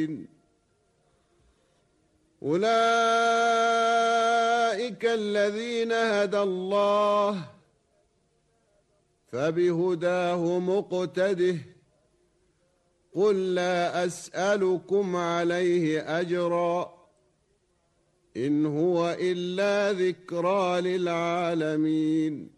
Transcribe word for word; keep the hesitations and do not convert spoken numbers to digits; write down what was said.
المتقين أولئك الذين هدى الله فبهداه مقتده قل لا أسألكم عليه أجرا إن هو إلا ذكرى للعالمين